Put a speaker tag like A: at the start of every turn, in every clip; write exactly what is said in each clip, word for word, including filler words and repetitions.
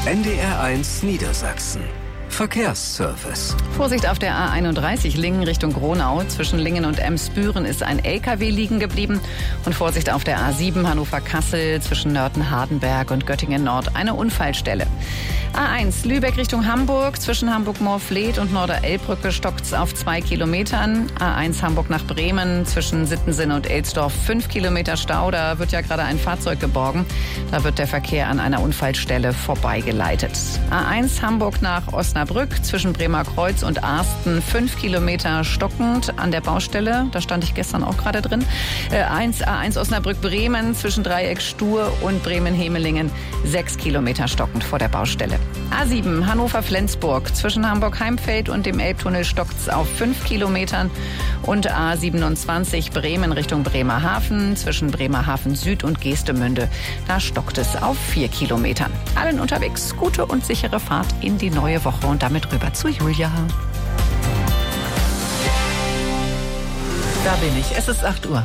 A: N D R eins Niedersachsen. Verkehrsservice.
B: Vorsicht auf der A einunddreißig Lingen Richtung Gronau. Zwischen Lingen und Emsbüren ist ein L K W liegen geblieben. Und Vorsicht auf der A sieben Hannover-Kassel zwischen Nörten-Hardenberg und Göttingen-Nord eine Unfallstelle. A eins Lübeck Richtung Hamburg. Zwischen Hamburg-Moorfleet und Norder-Elbbrücke stockt's auf zwei Kilometern. A eins Hamburg nach Bremen zwischen Sittensen und Elsdorf fünf Kilometer Stau. Da wird ja gerade ein Fahrzeug geborgen. Da wird der Verkehr an einer Unfallstelle vorbeigeleitet. A eins Hamburg nach Osnabrück zwischen Bremerkreuz und Arsten fünf Kilometer stockend an der Baustelle. Da stand ich gestern auch gerade drin. Äh, eins, A eins Osnabrück-Bremen zwischen Dreieck Stur und Bremen-Hemelingen sechs Kilometer stockend vor der Baustelle. A sieben Hannover-Flensburg zwischen Hamburg-Heimfeld und dem Elbtunnel stockt's auf fünf Kilometern. Und A siebenundzwanzig Bremen Richtung Bremerhaven zwischen Bremerhaven Süd und Geestemünde. Da stockt es auf vier Kilometern. Allen unterwegs gute und sichere Fahrt in die neue Woche und damit rüber zu Julia.
C: Da bin ich. Es ist acht Uhr.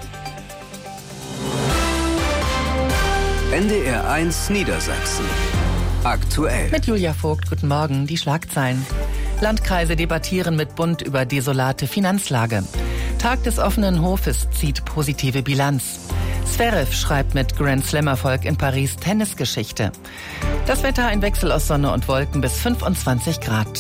A: N D R eins Niedersachsen. Aktuell.
C: Mit Julia Vogt. Guten Morgen. Die Schlagzeilen. Landkreise debattieren mit Bund über desolate Finanzlage. Tag des offenen Hofes zieht positive Bilanz. Zverev schreibt mit Grand Slam-Erfolg in Paris Tennisgeschichte. Das Wetter ein Wechsel aus Sonne und Wolken bis fünfundzwanzig Grad.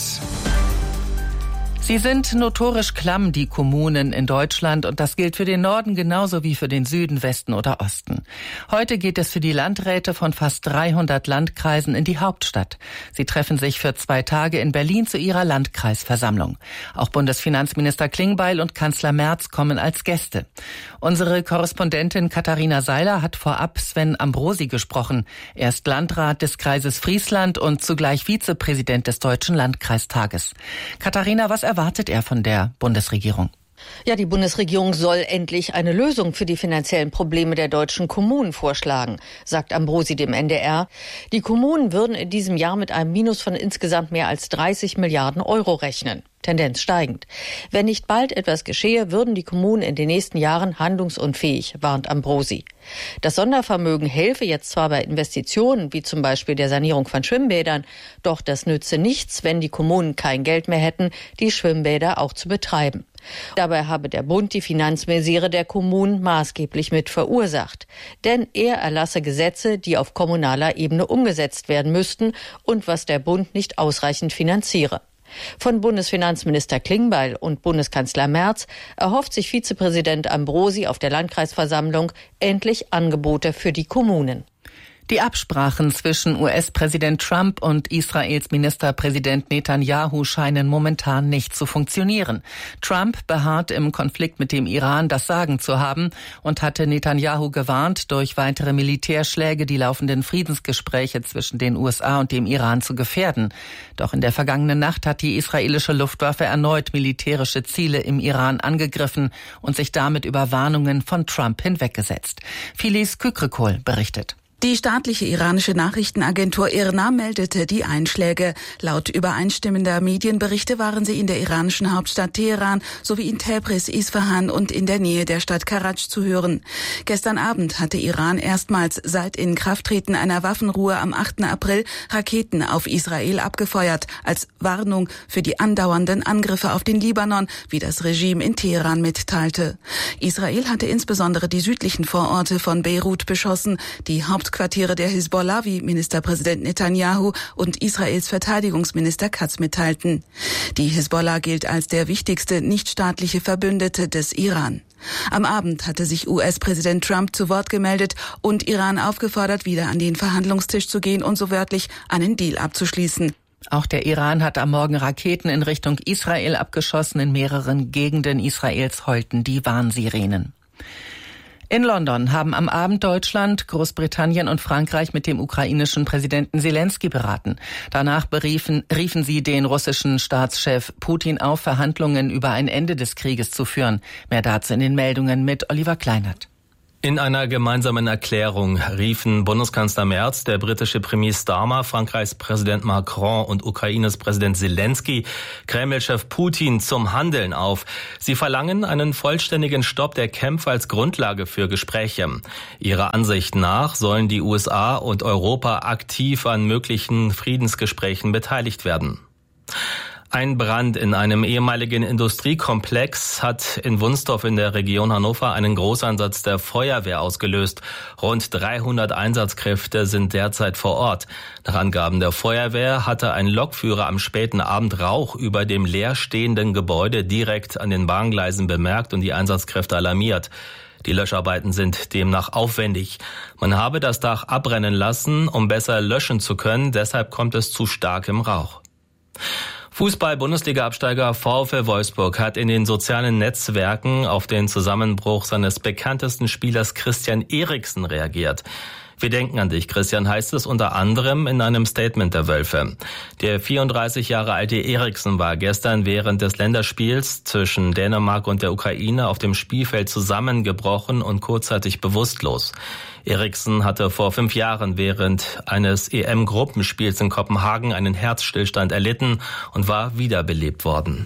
C: Sie sind notorisch klamm, die Kommunen in Deutschland, und das gilt für den Norden genauso wie für den Süden, Westen oder Osten. Heute geht es für die Landräte von fast dreihundert Landkreisen in die Hauptstadt. Sie treffen sich für zwei Tage in Berlin zu ihrer Landkreisversammlung. Auch Bundesfinanzminister Klingbeil und Kanzler Merz kommen als Gäste. Unsere Korrespondentin Katharina Seiler hat vorab Sven Ambrosi gesprochen. Er ist Landrat des Kreises Friesland und zugleich Vizepräsident des Deutschen Landkreistages. Katharina, was erwartet er von der Bundesregierung?
D: Ja, die Bundesregierung soll endlich eine Lösung für die finanziellen Probleme der deutschen Kommunen vorschlagen, sagt Ambrosi dem N D R. Die Kommunen würden in diesem Jahr mit einem Minus von insgesamt mehr als dreißig Milliarden Euro rechnen. Tendenz steigend. Wenn nicht bald etwas geschehe, würden die Kommunen in den nächsten Jahren handlungsunfähig, warnt Ambrosi. Das Sondervermögen helfe jetzt zwar bei Investitionen, wie zum Beispiel der Sanierung von Schwimmbädern, doch das nütze nichts, wenn die Kommunen kein Geld mehr hätten, die Schwimmbäder auch zu betreiben. Dabei habe der Bund die Finanzmisere der Kommunen maßgeblich mit verursacht. Denn er erlasse Gesetze, die auf kommunaler Ebene umgesetzt werden müssten und was der Bund nicht ausreichend finanziere. Von Bundesfinanzminister Klingbeil und Bundeskanzler Merz erhofft sich Vizepräsident Ambrosi auf der Landkreisversammlung endlich Angebote für die Kommunen.
C: Die Absprachen zwischen U S-Präsident Trump und Israels Ministerpräsident Netanyahu scheinen momentan nicht zu funktionieren. Trump beharrt im Konflikt mit dem Iran das Sagen zu haben und hatte Netanyahu gewarnt, durch weitere Militärschläge die laufenden Friedensgespräche zwischen den U S A und dem Iran zu gefährden. Doch in der vergangenen Nacht hat die israelische Luftwaffe erneut militärische Ziele im Iran angegriffen und sich damit über Warnungen von Trump hinweggesetzt. Filiz Kükrikol berichtet.
E: Die staatliche iranische Nachrichtenagentur I R N A meldete die Einschläge. Laut übereinstimmender Medienberichte waren sie in der iranischen Hauptstadt Teheran sowie in Tebris, Isfahan und in der Nähe der Stadt Karaj zu hören. Gestern Abend hatte Iran erstmals seit Inkrafttreten einer Waffenruhe am achten April Raketen auf Israel abgefeuert, als Warnung für die andauernden Angriffe auf den Libanon, wie das Regime in Teheran mitteilte. Israel hatte insbesondere die südlichen Vororte von Beirut beschossen, die Haupt Hauptquartiere der Hisbollah, wie Ministerpräsident Netanyahu und Israels Verteidigungsminister Katz mitteilten. Die Hisbollah gilt als der wichtigste nichtstaatliche Verbündete des Iran. Am Abend hatte sich U S-Präsident Trump zu Wort gemeldet und Iran aufgefordert, wieder an den Verhandlungstisch zu gehen und so wörtlich einen Deal abzuschließen.
C: Auch der Iran hat am Morgen Raketen in Richtung Israel abgeschossen. In mehreren Gegenden Israels heulten die Warnsirenen. In London haben am Abend Deutschland, Großbritannien und Frankreich mit dem ukrainischen Präsidenten Selenskyj beraten. Danach beriefen, riefen sie den russischen Staatschef Putin auf, Verhandlungen über ein Ende des Krieges zu führen. Mehr dazu in den Meldungen mit Oliver Kleinert.
F: In einer gemeinsamen Erklärung riefen Bundeskanzler Merz, der britische Premier Starmer, Frankreichs Präsident Macron und Ukraines Präsident Zelensky Kreml-Chef Putin zum Handeln auf. Sie verlangen einen vollständigen Stopp der Kämpfe als Grundlage für Gespräche. Ihrer Ansicht nach sollen die U S A und Europa aktiv an möglichen Friedensgesprächen beteiligt werden. Ein Brand in einem ehemaligen Industriekomplex hat in Wunstorf in der Region Hannover einen Großeinsatz der Feuerwehr ausgelöst. Rund dreihundert Einsatzkräfte sind derzeit vor Ort. Nach Angaben der Feuerwehr hatte ein Lokführer am späten Abend Rauch über dem leerstehenden Gebäude direkt an den Bahngleisen bemerkt und die Einsatzkräfte alarmiert. Die Löscharbeiten sind demnach aufwendig. Man habe das Dach abbrennen lassen, um besser löschen zu können. Deshalb kommt es zu starkem Rauch. Fußball-Bundesliga-Absteiger VfL Wolfsburg hat in den sozialen Netzwerken auf den Zusammenbruch seines bekanntesten Spielers Christian Eriksen reagiert. Wir denken an dich, Christian, heißt es unter anderem in einem Statement der Wölfe. Der vierunddreißig Jahre alte Eriksen war gestern während des Länderspiels zwischen Dänemark und der Ukraine auf dem Spielfeld zusammengebrochen und kurzzeitig bewusstlos. Eriksen hatte vor fünf Jahren während eines E M-Gruppenspiels in Kopenhagen einen Herzstillstand erlitten und war wiederbelebt worden.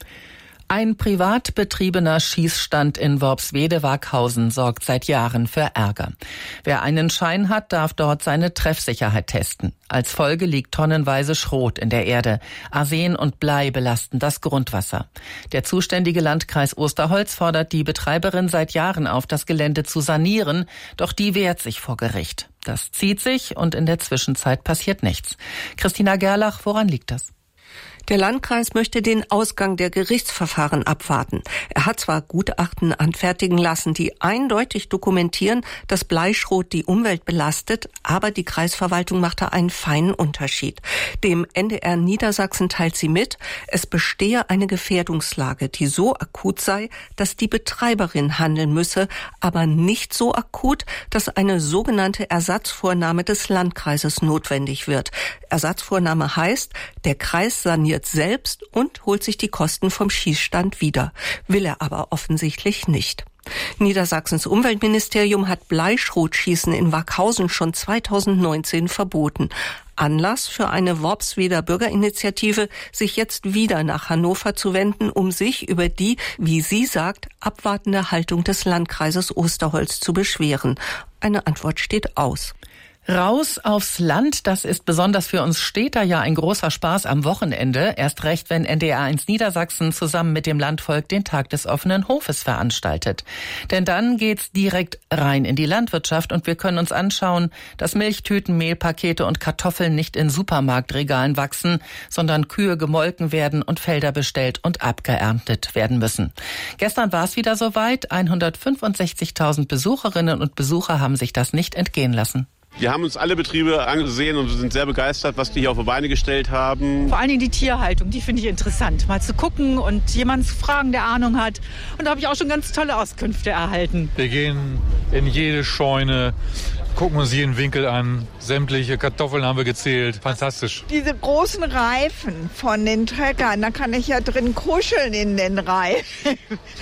C: Ein privat betriebener Schießstand in Worpswede-Waaghausen sorgt seit Jahren für Ärger. Wer einen Schein hat, darf dort seine Treffsicherheit testen. Als Folge liegt tonnenweise Schrot in der Erde. Arsen und Blei belasten das Grundwasser. Der zuständige Landkreis Osterholz fordert die Betreiberin seit Jahren auf, das Gelände zu sanieren, doch die wehrt sich vor Gericht. Das zieht sich und in der Zwischenzeit passiert nichts. Christina Gerlach, woran liegt das?
G: Der Landkreis möchte den Ausgang der Gerichtsverfahren abwarten. Er hat zwar Gutachten anfertigen lassen, die eindeutig dokumentieren, dass Bleischrot die Umwelt belastet, aber die Kreisverwaltung macht da einen feinen Unterschied. Dem N D R Niedersachsen teilt sie mit, es bestehe eine Gefährdungslage, die so akut sei, dass die Betreiberin handeln müsse, aber nicht so akut, dass eine sogenannte Ersatzvornahme des Landkreises notwendig wird. Ersatzvornahme heißt, der Kreis saniert selbst und holt sich die Kosten vom Schießstand wieder. Will er aber offensichtlich nicht. Niedersachsens Umweltministerium hat Bleischrotschießen in Waaghausen schon zweitausendneunzehn verboten. Anlass für eine Worpsweder Bürgerinitiative, sich jetzt wieder nach Hannover zu wenden, um sich über die, wie sie sagt, abwartende Haltung des Landkreises Osterholz zu beschweren. Eine Antwort steht aus.
C: Raus aufs Land, das ist besonders für uns Städter ja ein großer Spaß am Wochenende. Erst recht, wenn N D R eins Niedersachsen zusammen mit dem Landvolk den Tag des offenen Hofes veranstaltet. Denn dann geht's direkt rein in die Landwirtschaft und wir können uns anschauen, dass Milchtüten, Mehlpakete und Kartoffeln nicht in Supermarktregalen wachsen, sondern Kühe gemolken werden und Felder bestellt und abgeerntet werden müssen. Gestern war es wieder soweit. hundertfünfundsechzigtausend Besucherinnen und Besucher haben sich das nicht entgehen lassen.
H: Wir haben uns alle Betriebe angesehen und sind sehr begeistert, was die hier auf die Beine gestellt haben.
I: Vor allen Dingen die Tierhaltung, die finde ich interessant. Mal zu gucken und jemanden zu fragen, der Ahnung hat. Und da habe ich auch schon ganz tolle Auskünfte erhalten.
J: Wir gehen in jede Scheune, gucken uns jeden Winkel an. Sämtliche Kartoffeln haben wir gezählt. Fantastisch.
K: Diese großen Reifen von den Treckern, da kann ich ja drin kuscheln in den Reifen.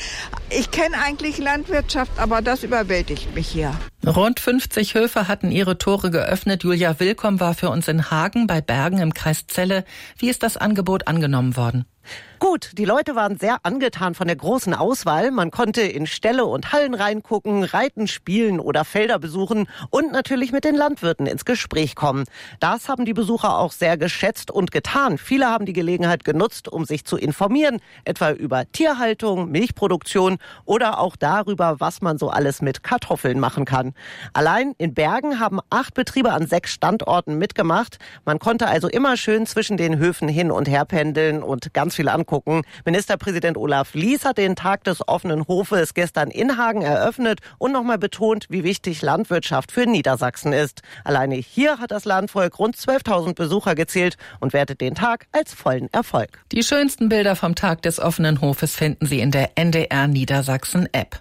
K: Ich kenne eigentlich Landwirtschaft, aber das überwältigt mich hier.
C: Rund fünfzig Höfe hatten ihre Tore geöffnet. Julia Willkomm war für uns in Hagen bei Bergen im Kreis Celle. Wie ist das Angebot angenommen worden?
L: Gut, die Leute waren sehr angetan von der großen Auswahl. Man konnte in Ställe und Hallen reingucken, reiten, spielen oder Felder besuchen und natürlich mit den Landwirten ins Gespräch kommen. Das haben die Besucher auch sehr geschätzt und getan. Viele haben die Gelegenheit genutzt, um sich zu informieren, etwa über Tierhaltung, Milchproduktion oder auch darüber, was man so alles mit Kartoffeln machen kann. Allein in Bergen haben acht Betriebe an sechs Standorten mitgemacht. Man konnte also immer schön zwischen den Höfen hin und her pendeln und ganz viel angucken. Ministerpräsident Olaf Lies hat den Tag des offenen Hofes gestern in Hagen eröffnet und nochmal betont, wie wichtig Landwirtschaft für Niedersachsen ist. Alleine hier hat das Landvolk rund zwölftausend Besucher gezählt und wertet den Tag als vollen Erfolg.
C: Die schönsten Bilder vom Tag des offenen Hofes finden Sie in der N D R Niedersachsen App.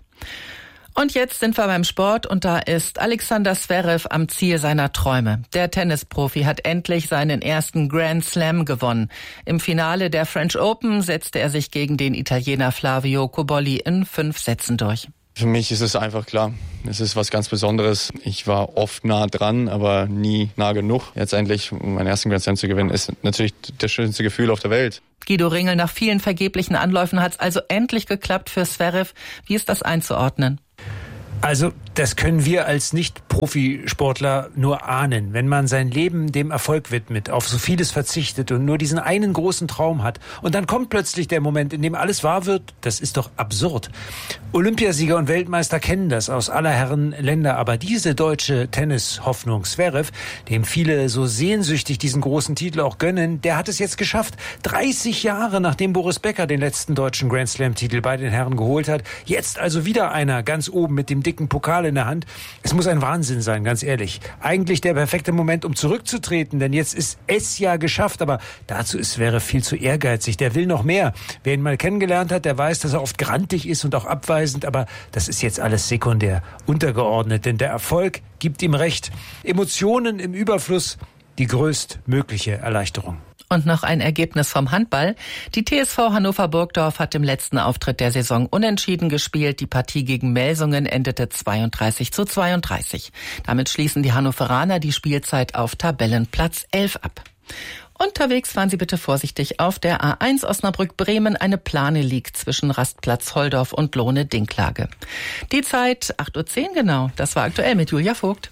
C: Und jetzt sind wir beim Sport und da ist Alexander Zverev am Ziel seiner Träume. Der Tennisprofi hat endlich seinen ersten Grand Slam gewonnen. Im Finale der French Open setzte er sich gegen den Italiener Flavio Cobolli in fünf Sätzen durch.
M: Für mich ist es einfach klar. Es ist was ganz Besonderes. Ich war oft nah dran, aber nie nah genug. Jetzt endlich, um meinen ersten Grand Slam zu gewinnen, ist natürlich das schönste Gefühl auf der Welt.
C: Guido Ringel, nach vielen vergeblichen Anläufen hat es also endlich geklappt für Zverev. Wie ist das einzuordnen?
N: Also, das können wir als Nicht-Profisportler nur ahnen. Wenn man sein Leben dem Erfolg widmet, auf so vieles verzichtet und nur diesen einen großen Traum hat und dann kommt plötzlich der Moment, in dem alles wahr wird, das ist doch absurd. Olympiasieger und Weltmeister kennen das aus aller Herren Länder, aber diese deutsche Tennis-Hoffnung Zverev, dem viele so sehnsüchtig diesen großen Titel auch gönnen, der hat es jetzt geschafft. dreißig Jahre nachdem Boris Becker den letzten deutschen Grand Slam-Titel bei den Herren geholt hat, jetzt also wieder einer ganz oben mit dem dicken Pokal in der Hand. Es muss ein Wahnsinn sein, ganz ehrlich. Eigentlich der perfekte Moment, um zurückzutreten, denn jetzt ist es ja geschafft, aber dazu ist Zverev viel zu ehrgeizig. Der will noch mehr. Wer ihn mal kennengelernt hat, der weiß, dass er oft grantig ist und auch abweisend, aber das ist jetzt alles sekundär, untergeordnet, denn der Erfolg gibt ihm recht. Emotionen im Überfluss, die größtmögliche Erleichterung.
C: Und noch ein Ergebnis vom Handball. Die T S V Hannover-Burgdorf hat im letzten Auftritt der Saison unentschieden gespielt. Die Partie gegen Melsungen endete zweiunddreißig zu zweiunddreißig. Damit schließen die Hannoveraner die Spielzeit auf Tabellenplatz elf ab. Unterwegs fahren Sie bitte vorsichtig auf der A eins Osnabrück-Bremen. Eine Plane liegt zwischen Rastplatz Holdorf und Lohne-Dinklage. Die Zeit acht Uhr zehn genau. Das war aktuell mit Julia Vogt.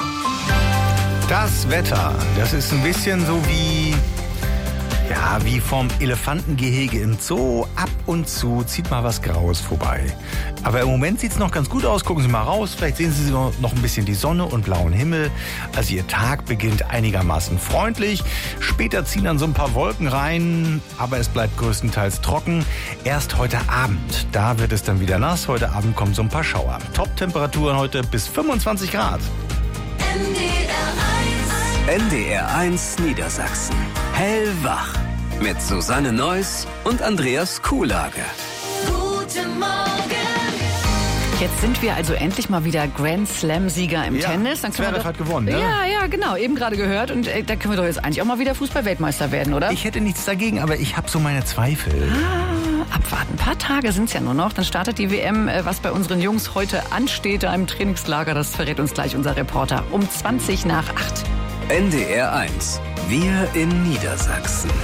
O: Das Wetter, das ist ein bisschen so wie... Ja, wie vom Elefantengehege im Zoo. Ab und zu zieht mal was Graues vorbei. Aber im Moment sieht's noch ganz gut aus. Gucken Sie mal raus. Vielleicht sehen Sie noch ein bisschen die Sonne und blauen Himmel. Also Ihr Tag beginnt einigermaßen freundlich. Später ziehen dann so ein paar Wolken rein. Aber es bleibt größtenteils trocken. Erst heute Abend, da wird es dann wieder nass. Heute Abend kommen so ein paar Schauer. Top-Temperaturen heute bis fünfundzwanzig Grad.
A: N D R eins Niedersachsen. Hellwach. Mit Susanne Neuss und Andreas Kuhlage.
B: Guten Morgen. Jetzt sind wir also endlich mal wieder Grand Slam-Sieger im
O: ja,
B: Tennis. Dann
O: Zverev hat gewonnen, ne?
B: Ja, ja, genau. Eben gerade gehört. Und äh, da können wir doch jetzt eigentlich auch mal wieder Fußball-Weltmeister werden, oder?
O: Ich hätte nichts dagegen, aber ich habe so meine Zweifel.
B: Ah, abwarten. Ein paar Tage sind es ja nur noch. Dann startet die W M. Äh, was bei unseren Jungs heute ansteht, da im Trainingslager, das verrät uns gleich unser Reporter. Um zwanzig nach acht.
A: N D R eins. Wir in Niedersachsen.